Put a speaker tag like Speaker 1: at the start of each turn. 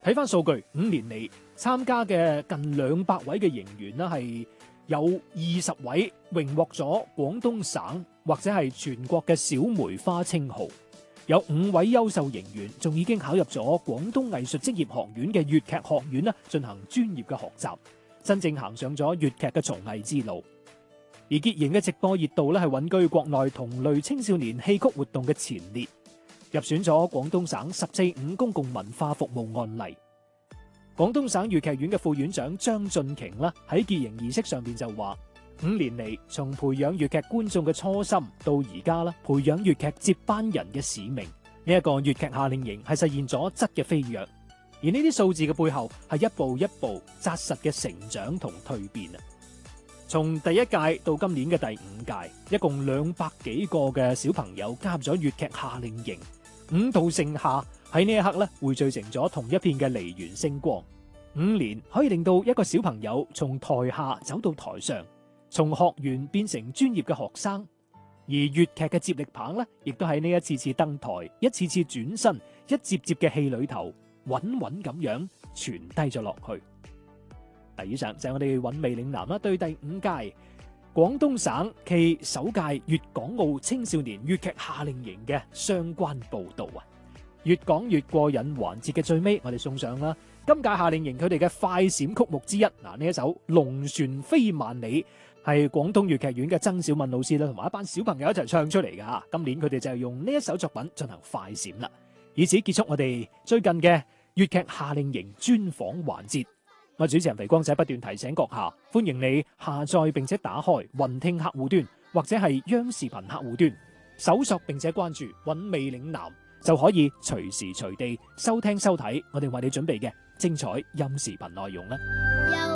Speaker 1: 睇翻數據，5年嚟參加嘅近200位嘅營員呢，係有20位榮獲咗廣東省或者係全國嘅小梅花稱號，有5位優秀營員仲已經考入咗廣東藝術職業學院嘅粵劇學院呢，進行專業嘅學習，真正行上咗粵劇嘅從藝之路。而結營嘅直播熱度呢，係穩居國內同類青少年戲曲活動嘅前列，入選咗廣東省14.5公共文化服務案例。廣東省粵劇院嘅副院長張俊瓊啦，喺結營儀式上邊就話：5年嚟，從培養粵劇觀眾嘅初心到而家啦，培養粵劇接班人嘅使命，呢一個粵劇夏令營係實現咗質嘅飛躍。而呢啲數字嘅背後係一步一步紮實嘅成長同蛻變啊！從第1屆到今年嘅第5屆，一共200幾個嘅小朋友加入咗粵劇夏令營，五道盛夏喺呢一刻咧匯聚成咗同一片嘅梨園星光。5年可以令到一個小朋友從台下走到台上，從學員變成專業嘅學生。而粵劇嘅接力棒咧，亦都喺呢一次次登台、一次次轉身、一節節嘅戲裏頭，穩穩咁樣傳低咗落去。以上就係我哋韻味嶺南啦，對第5屆廣東省暨首屆粵港澳青少年粵劇夏令營嘅相關報道啊！越講越過癮環節嘅最尾，我哋送上啦今屆夏令營佢哋嘅快閃曲目之一，呢一首《龍船飛萬里》係廣東粵劇院嘅曾小敏老師啦，同埋一班小朋友一齊唱出嚟嘅吓。今年佢哋就係用呢一首作品進行快閃啦，以此結束我哋最近嘅粵劇夏令營專訪環節。我主持人肥光仔不斷提醒閣下，歡迎你下載並且打開雲聽客戶端或者係央視頻客戶端，搜索並且關注韻味嶺南，就可以隨時隨地收聽收睇我哋為你準備嘅精彩音視頻內容啦。